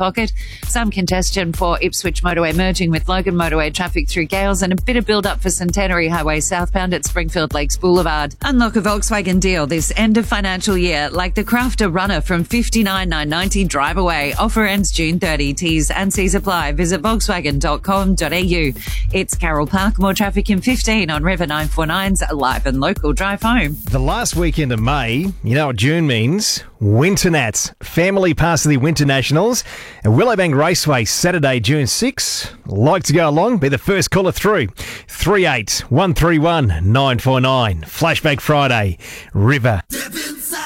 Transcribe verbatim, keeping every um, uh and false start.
pocket. Some congestion for Ipswich Motorway merging with Logan Motorway traffic through Gales, and a bit of build-up for Centenary Highway southbound at Springfield Lakes Boulevard. Unlock a Volkswagen deal this end of financial year, like the Crafter Runner from fifty-nine thousand nine hundred ninety drive away. Offer ends June thirtieth. T's and C's apply. Visit volkswagen dot com dot a u. It's Carol Park. More traffic in fifteen on River nine forty-nine's live and local drive home. The last weekend of May, you know what June means? Winter Nats. Family pass to the Winter Nationals at Willowbank Raceway, Saturday, June sixth. Like to go along? Be the first caller through. three eight one three one nine four nine. Flashback Friday. River.